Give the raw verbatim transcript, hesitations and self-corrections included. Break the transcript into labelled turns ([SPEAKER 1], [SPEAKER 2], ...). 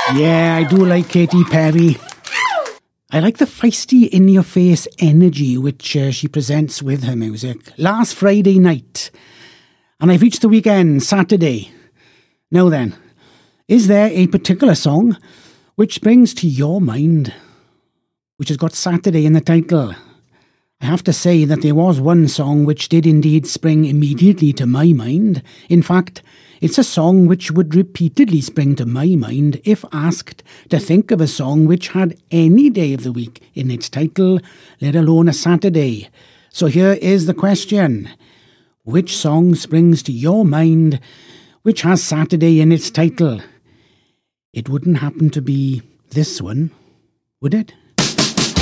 [SPEAKER 1] Yeah, I do like Katy Perry. I like the feisty, in-your-face energy which uh, she presents with her music. Last Friday night, and I've reached the weekend, Saturday. Now then, is there a particular song which springs to your mind, which has got Saturday in the title? I have to say that there was one song which did indeed spring immediately to my mind. In fact, it's a song which would repeatedly spring to my mind if asked to think of a song which had any day of the week in its title, let alone a Saturday. So here is the question. Which song springs to your mind which has Saturday in its title? It wouldn't happen to be this one, would it?